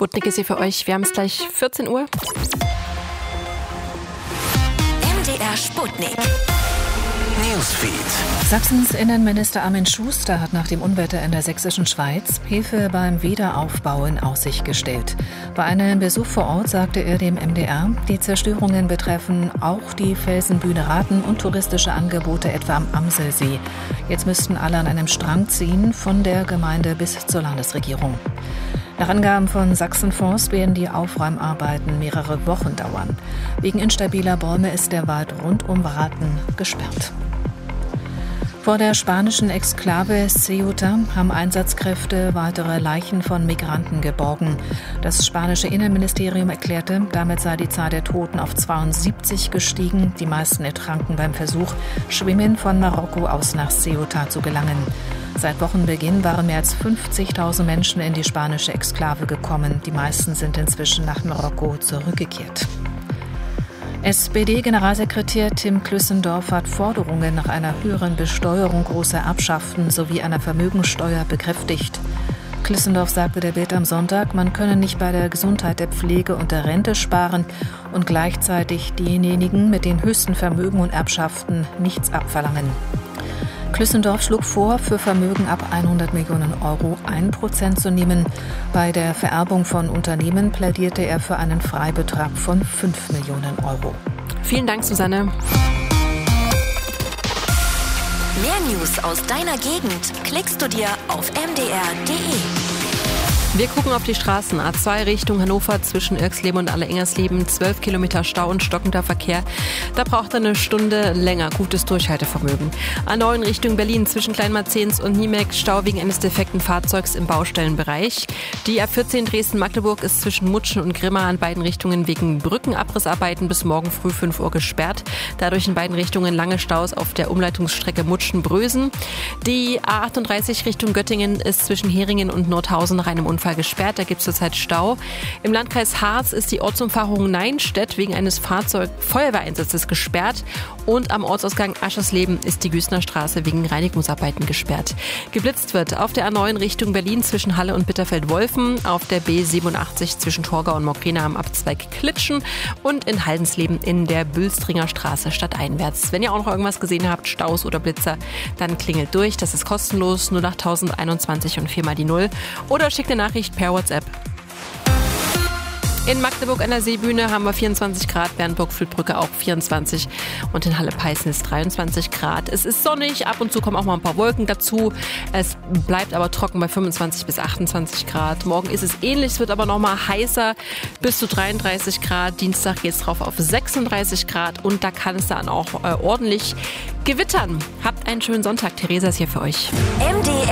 Sputnik ist hier für euch. Wir haben es gleich 14 Uhr. MDR Sputnik. Newsfeed. Sachsens Innenminister Armin Schuster hat nach dem Unwetter in der sächsischen Schweiz Hilfe beim Wiederaufbau in Aussicht gestellt. Bei einem Besuch vor Ort sagte er dem MDR, die Zerstörungen betreffen auch die Felsenbühne Raten und touristische Angebote etwa am Amselsee. Jetzt müssten alle an einem Strang ziehen, von der Gemeinde bis zur Landesregierung. Nach Angaben von Sachsenforst werden die Aufräumarbeiten mehrere Wochen dauern. Wegen instabiler Bäume ist der Wald rund um Raten gesperrt. Vor der spanischen Exklave Ceuta haben Einsatzkräfte weitere Leichen von Migranten geborgen. Das spanische Innenministerium erklärte, damit sei die Zahl der Toten auf 72 gestiegen. Die meisten ertranken beim Versuch, Schwimmen von Marokko aus nach Ceuta zu gelangen. Seit Wochenbeginn waren mehr als 50.000 Menschen in die spanische Exklave gekommen. Die meisten sind inzwischen nach Marokko zurückgekehrt. SPD-Generalsekretär Tim Klüssendorf hat Forderungen nach einer höheren Besteuerung großer Erbschaften sowie einer Vermögensteuer bekräftigt. Klüssendorf sagte der Bild am Sonntag, man könne nicht bei der Gesundheit, der Pflege und der Rente sparen und gleichzeitig denjenigen mit den höchsten Vermögen und Erbschaften nichts abverlangen. Klüssendorf schlug vor, für Vermögen ab 100 Millionen Euro 1% zu nehmen. Bei der Vererbung von Unternehmen plädierte er für einen Freibetrag von 5 Millionen Euro. Vielen Dank, Susanne. Mehr News aus deiner Gegend klickst du dir auf mdr.de. Wir gucken auf die Straßen. A2 Richtung Hannover zwischen Irxleben und Alle-Engersleben. 12 Kilometer Stau und stockender Verkehr. Da braucht er eine Stunde länger. Gutes Durchhaltevermögen. A9 Richtung Berlin zwischen Kleinmarzens und Niemek. Stau wegen eines defekten Fahrzeugs im Baustellenbereich. Die A14 Dresden-Magdeburg ist zwischen Mutschen und Grimma an beiden Richtungen wegen Brückenabrissarbeiten bis morgen früh 5 Uhr gesperrt. Dadurch in beiden Richtungen lange Staus auf der Umleitungsstrecke Mutschen-Brösen. Die A38 Richtung Göttingen ist zwischen Heringen und Nordhausen nach einem Unfall gesperrt. Da gibt es zurzeit Stau. Im Landkreis Harz ist die Ortsumfahrung Neinstedt wegen eines Feuerwehreinsatzes gesperrt. Und am Ortsausgang Aschersleben ist die Güßner Straße wegen Reinigungsarbeiten gesperrt. Geblitzt wird auf der A9 Richtung Berlin zwischen Halle und Bitterfeld-Wolfen, auf der B87 zwischen Torgau und Mockrena am Abzweig Klitschen und in Haldensleben in der Bülstringer Straße stadteinwärts. Wenn ihr auch noch irgendwas gesehen habt, Staus oder Blitzer, dann klingelt durch. Das ist kostenlos, 08021 und 4 mal die 0. Oder schickt eine Nachricht per WhatsApp. In Magdeburg an der Seebühne haben wir 24 Grad, Bernburg-Füllbrücke auch 24 und in Halle-Peißnitz 23 Grad. Es ist sonnig, ab und zu kommen auch mal ein paar Wolken dazu. Es bleibt aber trocken bei 25 bis 28 Grad. Morgen ist es ähnlich, es wird aber noch mal heißer, bis zu 33 Grad. Dienstag geht es drauf auf 36 Grad und da kann es dann auch ordentlich gewittern. Habt einen schönen Sonntag. Theresa ist hier für euch. MDR